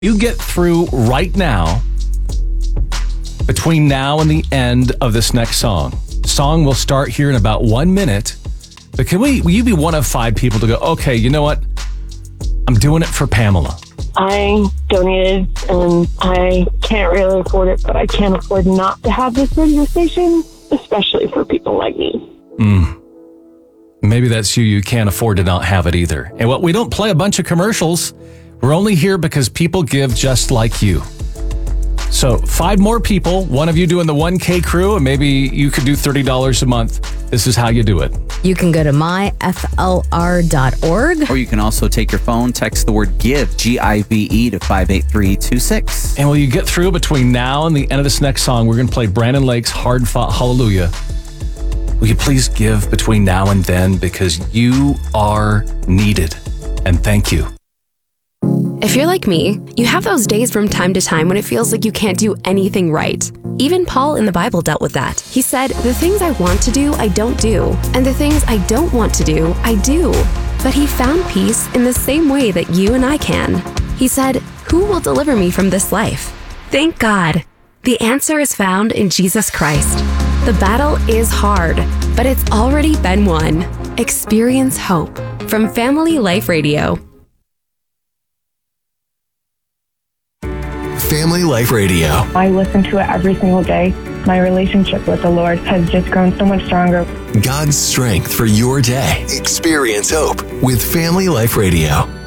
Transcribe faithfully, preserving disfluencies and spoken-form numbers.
You get through right now, between now and the end of this next song. Song will start here in about one minute. But can we, will you be one of five people to go, okay, you know what? I'm doing it for Pamela. I donated and I can't really afford it, but I can't afford not to have this radio station, especially for people like me. Mm. Maybe that's you. You can't afford to not have it either. And what we don't play a bunch of commercials. We're only here because people give just like you. So five more people, one of you doing the one K crew, and maybe you could do thirty dollars a month. This is how you do it. You can go to my f l r dot org. Or you can also take your phone, text the word GIVE, G I V E, to five eight three two six. And will you get through between now and the end of this next song? We're going to play Brandon Lake's Hard Fought Hallelujah. Will you please give between now and then, because you are needed. And thank you. If you're like me, you have those days from time to time when it feels like you can't do anything right. Even Paul in the Bible dealt with that. He said, the things I want to do, I don't do. And the things I don't want to do, I do. But he found peace in the same way that you and I can. He said, who will deliver me from this life? Thank God. The answer is found in Jesus Christ. The battle is hard, but it's already been won. Experience hope from Family Life Radio. Family Life Radio. I listen to it every single day. My relationship with the Lord has just grown so much stronger. God's strength for your day. Experience hope with Family Life Radio.